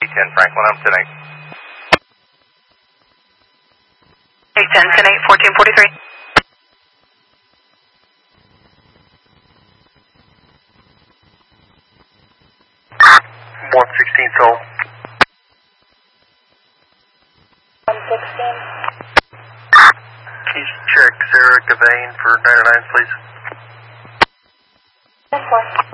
810 Franklin, I'm 10-8. 810, 10-8, 1443. 116 Soul. 116. Can you check Sarah Gavain for 99, please? 10-4.